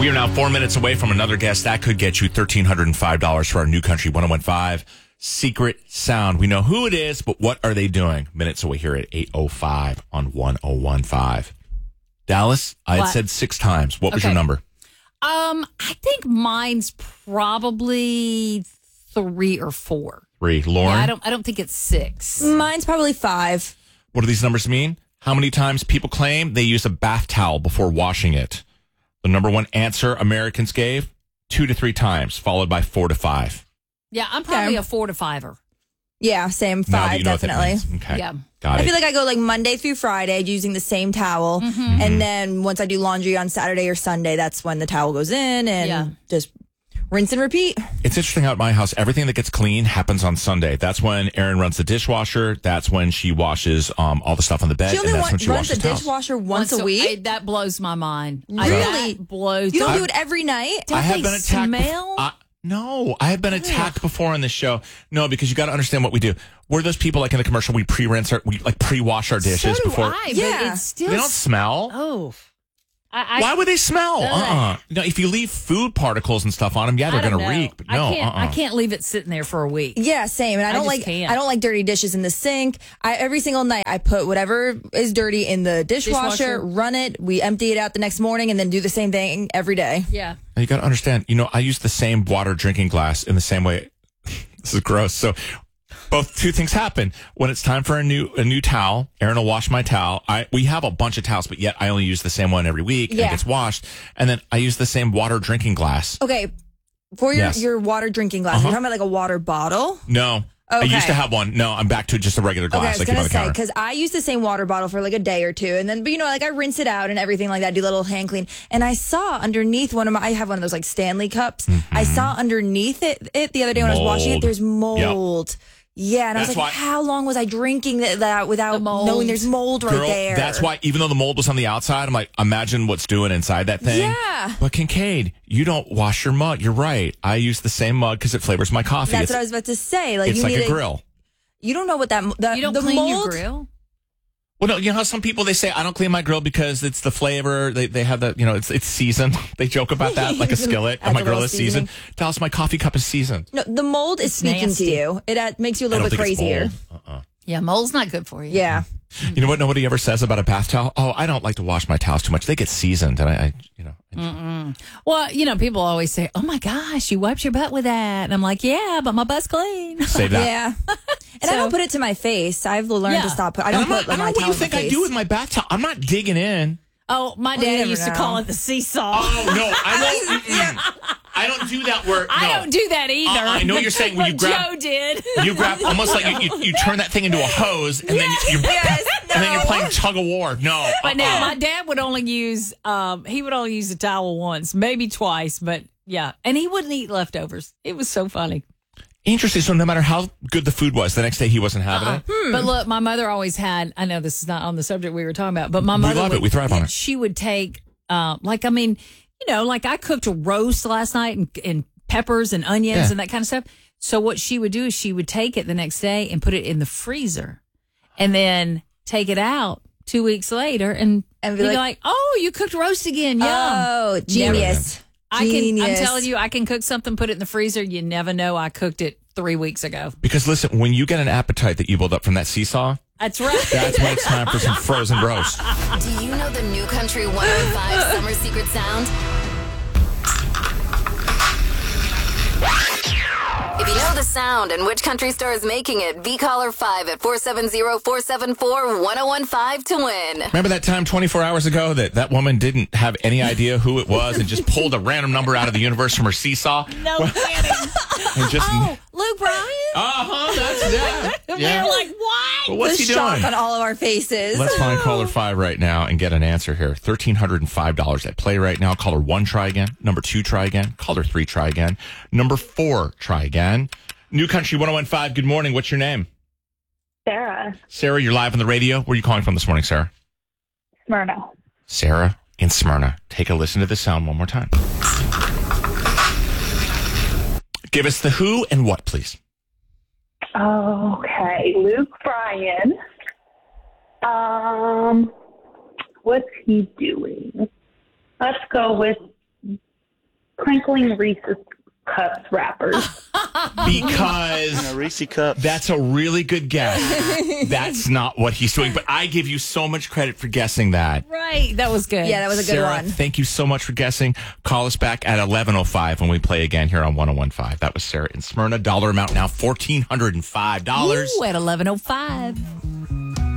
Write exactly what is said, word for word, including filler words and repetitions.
We are now four minutes away from another guest. That could get you one thousand three hundred five dollars for our New Country one oh one five Secret Sound. We know who it is, but what are they doing? Minutes away here at eight oh five on one oh one five. Dallas, I had What? said six times. What was Okay. your number? Um, I think mine's probably three or four. Three. Lauren? Yeah, I don't. I don't think it's six. Mine's probably five. What do these numbers mean? How many times people claim they use a bath towel before washing it? The number one answer Americans gave, two to three times, followed by four to five. Yeah, I'm probably Okay. a four to fiver. Yeah, same. Now that Five, you know what that definitely. means. Okay. Yeah. Got I it. feel like I go like Monday through Friday using the same towel. Mm-hmm. And then once I do laundry on Saturday or Sunday, that's when the towel goes in and Yeah. just rinse and repeat. It's interesting out at my house. Everything that gets clean happens on Sunday. That's when Erin runs the dishwasher. That's when she washes um, all the stuff on the bed. She only and that's wa- when she runs the washes towels. dishwasher once a week. I- that blows my mind. I- Really? that blows. You don't Don't- do it every night? Don't I have they been attacked. bef- smell? I- no, I have been attacked before on this show. No, because you got to understand what we do. We're those people like in the commercial. We pre-rinse our, we like pre-wash our dishes so do before. I, but Yeah. it's still. They don't smell. Oh. I, I, Why would they smell? Ugh. Uh-uh. No, if you leave food particles and stuff on them, yeah, they're I don't going to know. reek. But no, I can't. uh-uh. I can't leave it sitting there for a week. Yeah, same. And I I don't just like can't. I don't like dirty dishes in the sink. I every single night I put whatever is dirty in the dishwasher, Dishwasher. run it, we empty it out the next morning and then do the same thing every day. Yeah. Now, you got to understand, you know, I use the same water drinking glass in the same way. This is gross. So both two things happen. When it's time for a new a new towel, Erin will wash my towel. I we have a bunch of towels, but yet I only use the same one every week and Yeah. it gets washed. And then I use the same water drinking glass. Okay. For your, Yes. your water drinking glass, Uh-huh. you're talking about like a water bottle? No. I Okay. used to have one. No, I'm back to just a regular Okay, I glass was I keep on gonna the say counter. because I use the same water bottle for like a day or two, and then but you know like I rinse it out and everything like that, do a little hand clean. And I saw underneath one of my, I have one of those like Stanley cups. I saw underneath it, it the other day when I was washing it. Mold. There's mold. Yeah, and I That's was why- like, how long was I drinking that, that without The mold. knowing there's mold right Girl, there? that's why even though the mold was on the outside, I'm like, imagine what's doing inside that thing. Yeah. But Kincaid, you don't wash your mug. You're right. I use the same mug because it flavors my coffee. That's it's what I was about to say. Like it's you like need a grill. You don't know what that the, You don't the clean mold. your grill. Well, no, you know how some people, they say, I don't clean my grill because it's the flavor. They they have the, you know, it's it's seasoned. They joke about that, like a skillet. Adds And my a grill little is seasoned. Dallas, my coffee cup is seasoned. No, the mold is It's speaking nasty. to you. It uh, makes you a I little don't bit think it's crazier. mold. Uh-uh. Yeah, mold's not good for you. Yeah. You know what nobody ever says about a bath towel? Oh, I don't like to wash my towels too much. They get seasoned. And I, I you know. I- Well, you know, people always say, "Oh my gosh, you wiped your butt with that," and I'm like, "Yeah, but my butt's clean." Save that. Yeah. And I So- don't put it to my face. I've learned Yeah. to stop. I And don't I'm put not, like I my don't know towel what you in my think I face. do with my bath towel. I'm not digging in. Oh, my you dad never used to know. call it the seesaw. Oh, no. I won't. mm-mm. I don't do that where. I no. don't do that either. Uh, I know what you're saying when But you grab- Joe did. You grab almost like you, you, you turn that thing into a hose and then you, you Yes, and then you're no. playing tug of war. No, But now uh-uh. my dad would only use um he would only use the towel once, maybe twice, but yeah. And he wouldn't eat leftovers. It was so funny. Interesting. So no matter how good the food was, the next day he wasn't having Uh-uh. it. Hmm. But look, my mother always had, I know this is not on the subject we were talking about, but my We mother love it. would- We thrive on it. She would take uh like I mean, you know, like I cooked a roast last night and, and peppers and onions Yeah. and that kind of stuff. So what she would do is she would take it the next day and put it in the freezer and then take it out two weeks later and, And be be like, like, oh, you cooked roast again. Yum. Oh, genius. I can, I'm Genius. telling you, I can cook something, put it in the freezer. You never know I cooked it three weeks ago. Because listen, when you get an appetite that you build up from that seesaw, That's right. that's when it's time for some frozen roast. Do you know the New Country one oh five Summer Secret Sound? If you know the sound and which country store is making it, be caller five at four seven zero, four seven four, one oh one five to win. Remember that time twenty-four hours ago that that woman didn't have any idea who it was and just pulled a random number out of the universe from her seesaw? No kidding. And just, Oh, Luke Bryan? uh-huh, that's that. And Yeah. we're like, what? Well, what's the he shock doing? on all of our faces. Let's find caller five right now and get an answer here. one thousand three hundred five dollars at play right now. Caller one, try again. Number two, try again. Caller three, try again. Number four, try again. New Country one oh one five, good morning. What's your name? Sarah, Sarah, you're live on the radio. Where are you calling from this morning, Sarah? Smyrna. Sarah in Smyrna. Take a listen to the sound one more time. Give us the who and what, please. Okay, Luke Bryan. Um, what's he doing? Let's go with crinkling Reese's Cups wrappers. Because A Reese cup. that's a really good guess. That's not what he's doing, but I give you so much credit for guessing that. Right. That was good. Yeah, that was a good Sarah, one. thank you so much for guessing. Call us back at eleven oh five when we play again here on one oh one five. That was Sarah in Smyrna. Dollar amount now, one thousand four hundred five dollars. Ooh, at eleven oh five.